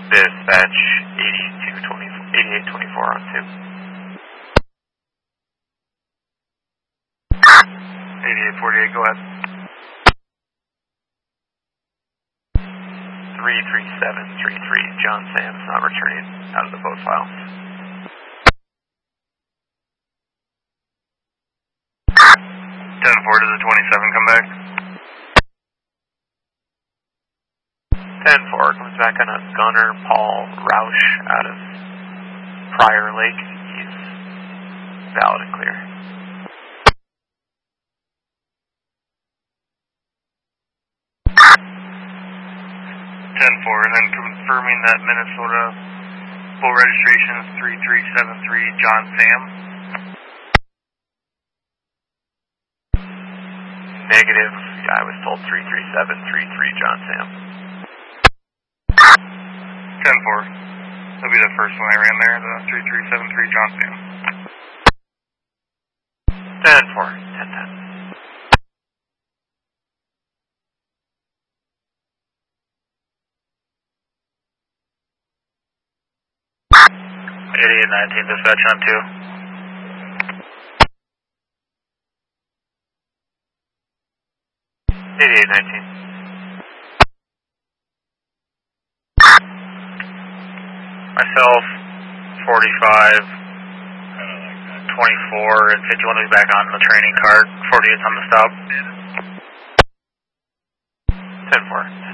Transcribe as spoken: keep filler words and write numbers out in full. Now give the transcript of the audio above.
Dispatch eighty-two twenty, eighty-eight twenty-four on two. eighty-eight forty-eight, go ahead. three three seven three three, John Sam's not returning out of the boat file. ten four, does the twenty-seven come back? ten four comes back on a gunner, Paul Roush, out of Prior Lake. He's valid and clear. ten four, and then confirming that Minnesota full registration is three three seven three, John Sam. Negative, I was told three three seven three three, John Sam. ten four, that'll be the first one I ran there, the three three seven three, John Sam. ten four, ten ten. eighty-eight nineteen, dispatch on two. eighty-eight nineteen. Myself, forty-five, twenty-four, and fifty-one will be back on the training card. forty-eight's on the stop. ten four.